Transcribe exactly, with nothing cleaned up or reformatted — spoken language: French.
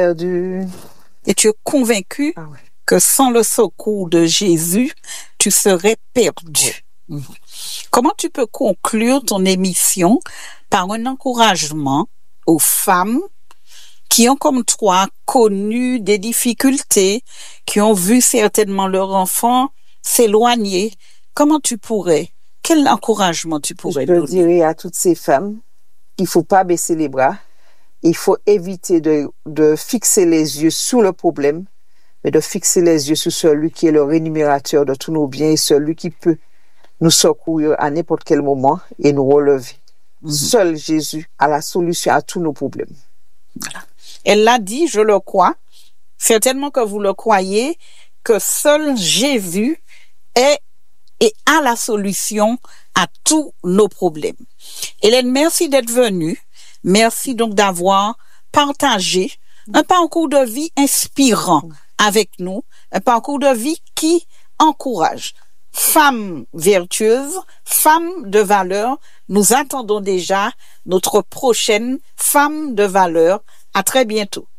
perdu. Et tu es convaincu Ah ouais. que sans le secours de Jésus, tu serais perdu. Oui. Comment tu peux conclure ton émission par un encouragement aux femmes qui ont comme toi connu des difficultés, qui ont vu certainement leur enfant s'éloigner? Comment tu pourrais, quel encouragement tu pourrais Je donner? dirais à toutes ces femmes qu'il faut pas baisser les bras. Il faut éviter de, de fixer les yeux sur le problème, mais de fixer les yeux sur celui qui est le rémunérateur de tous nos biens et celui qui peut nous secourir à n'importe quel moment et nous relever. Mm-hmm. Seul Jésus a la solution à tous nos problèmes. Voilà. Elle l'a dit, je le crois. Certainement que vous le croyez, que seul Jésus est et a la solution à tous nos problèmes. Hélène, merci d'être venue. Merci donc d'avoir partagé un parcours de vie inspirant avec nous, un parcours de vie qui encourage. Femme vertueuse, femme de valeur, nous attendons déjà notre prochaine femme de valeur. À très bientôt.